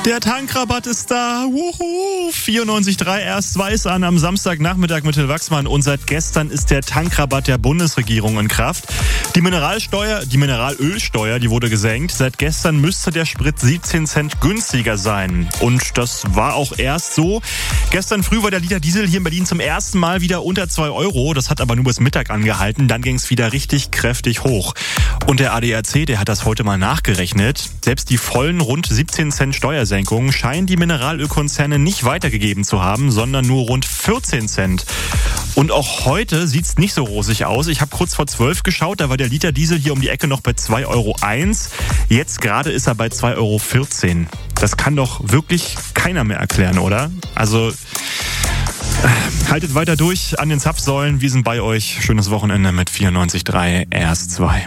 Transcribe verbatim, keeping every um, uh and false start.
Der Tankrabatt ist da. Wuhu. vierundneunzig Komma drei erst weiß an am Samstagnachmittag mit Till Wachsmann. Und seit gestern ist der Tankrabatt der Bundesregierung in Kraft. Die Mineralsteuer, die Mineralölsteuer, die wurde gesenkt. Seit gestern müsste der Sprit siebzehn Cent günstiger sein. Und das war auch erst so. Gestern früh war der Liter Diesel hier in Berlin zum ersten Mal wieder unter zwei Euro. Das hat aber nur bis Mittag angehalten. Dann ging es wieder richtig kräftig hoch. Und der A D A C, der hat das heute mal nachgerechnet. Selbst die vollen rund siebzehn Cent Steuersenkung scheinen die Mineralölkonzerne nicht weitergegeben zu haben, sondern nur rund vierzehn Cent. Und auch heute sieht's nicht so rosig aus. Ich habe kurz vor zwölf geschaut, da war der Liter Diesel hier um die Ecke noch bei zwei Euro eins. Jetzt gerade ist er bei zwei Euro vierzehn. Das kann doch wirklich keiner mehr erklären, oder? Also äh, haltet weiter durch an den Zapfsäulen. Wir sind bei euch. Schönes Wochenende mit vierundneunzig Komma drei R S zwei.